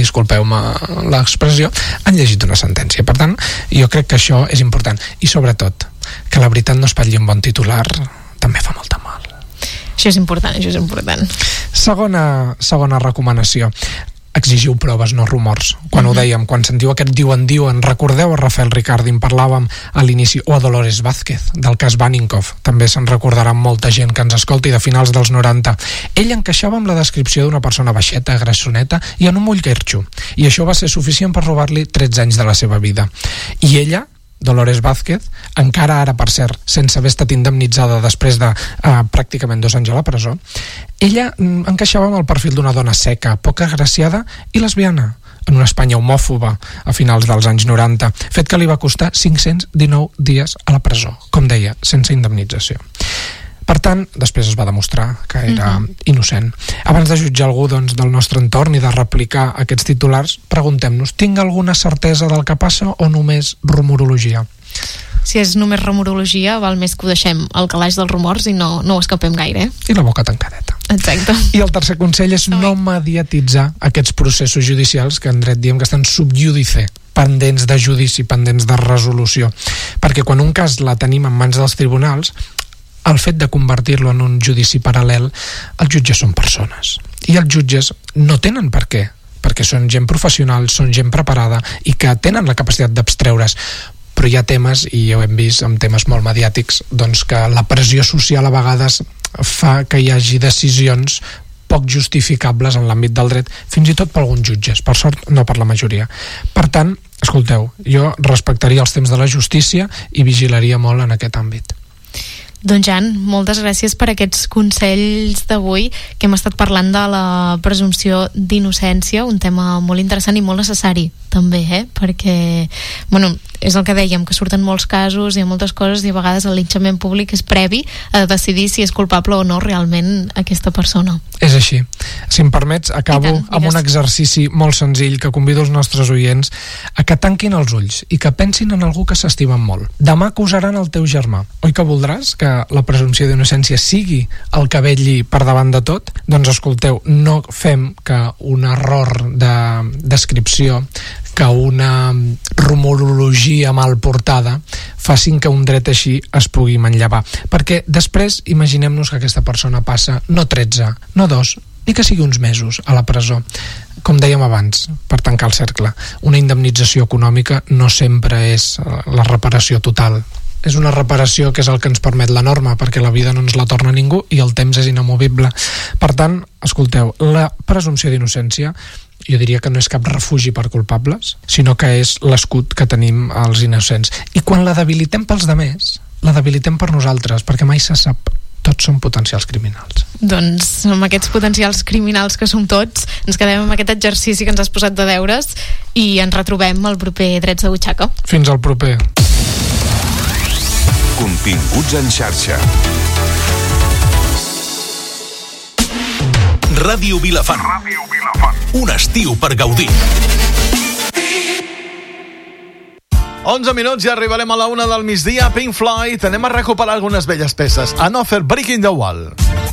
disculpeu-me l'expressió, han llegit una sentència. Per tant, jo crec que això és important. I sobretot, que la veritat no espatlli un bon titular també fa molta mal. Això és important, això és important. Segona recomanació. Exigiu proves, no rumors. Quan ho dèiem, quan sentiu aquest diuen, recordeu a Rafael Riccardi, en parlàvem a l'inici, o a Dolores Vázquez, del cas Baninkoff. També se'n recordarà molta gent que ens escolti de finals dels 90. Ell encaixava amb la descripció d'una persona baixeta, grassoneta i en un moll guerxo. I això va ser suficient per robar-li 13 anys de la seva vida. I ella, Dolores Vázquez, encara ara, per cert, sense haver estat indemnitzada després de pràcticament 2 anys a la presó, ella encaixava amb el perfil d'una dona seca, poc agraciada i lesbiana, en una Espanya homòfoba a finals dels anys 90, fet que li va costar 519 dies a la presó, com deia, sense indemnització. Per tant, després es va demostrar que era innocent. Abans de jutjar algú del nostre entorn i de replicar aquests titulars, preguntem-nos, tinc alguna certesa del que passa o només rumorologia? Si és només rumorologia, val més que ho deixem al calaix dels rumors i no ho escapem gaire. I la boca tancadeta. Exacte. I el tercer consell és no mediatitzar aquests processos judicials que en dret diem que estan sub judice, pendents de judici, pendents de resolució. Perquè quan un cas la tenim en mans dels tribunals, el fet de convertir-lo en un judici paral·lel, els jutges són persones. I els jutges no tenen per què, perquè són gent professional, són gent preparada i que tenen la capacitat d'abstreure's. Però hi ha temes, i ja ho hem vist amb temes molt mediàtics, doncs que la pressió social a vegades fa que hi hagi decisions poc justificables en l'àmbit del dret, fins i tot per alguns jutges, per sort no per la majoria. Per tant, escolteu, jo respectaria els temps de la justícia i vigilaria molt en aquest àmbit. Doncs Jan, moltes gràcies per aquests consells d'avui, que hem estat parlant de la presumpció d'innocència, un tema molt interessant i molt necessari també, perquè és el que dèiem, que surten molts casos, hi ha moltes coses i a vegades el linxament públic és previ a decidir si és culpable o no realment aquesta persona. És així. Si em permets, acabo amb un exercici molt senzill que convido els nostres oients a que tanquin els ulls i que pensin en algú que s'estimen molt. Demà acusaran el teu germà. Oi que voldràs que la presumpció d'innocència sigui el que vetlli per davant de tot? Doncs escolteu, no fem que un error de descripció, que una rumorologia mal portada facin que un dret així es pugui manllevar. Perquè després imaginem-nos que aquesta persona passa no 13, no 2, ni que sigui uns mesos a la presó. Com dèiem abans, per tancar el cercle, una indemnització econòmica no sempre és la reparació total. És una reparació que és el que ens permet la norma, perquè la vida no ens la torna ningú i el temps és inamovible. Per tant, escolteu, la presumpció d'innocència jo diria que no és cap refugi per culpables, sinó que és l'escut que tenim als innocents. I quan la debilitem pels demés, la debilitem per nosaltres, perquè mai se sap. Tots són potencials criminals. Doncs amb aquests potencials criminals que som tots, ens quedem amb aquest exercici que ens has posat de deures i ens retrobem al proper Drets de Butxaca. Fins al proper. Continguts en xarxa. Ràdio Vilafant. Un estiu per gaudir. 11 minuts i arribarem a la 1 del migdia. Pink Floyd, anem a recuperar algunes velles peces. Another Breaking the Wall.